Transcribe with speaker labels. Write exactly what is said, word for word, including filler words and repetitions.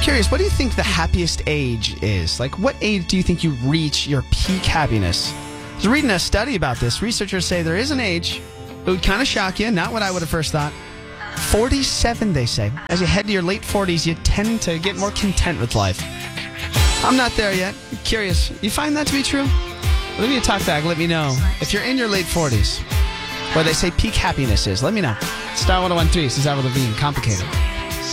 Speaker 1: curious, what do you think the happiest age is? Like, what age do you think you reach your peak happiness? I was reading a study about this. Researchers say there is an age that would kind of shock you, not what I would have first thought. forty-seven, they say. As you head to your late forties, you tend to get more content with life. I'm not there yet. I'm curious. You find that to be true? Well, leave me a talk back. Let me know. If you're in your late forties, where they say peak happiness is, let me know. Star one oh one three, Cesaro Levine, Complicated.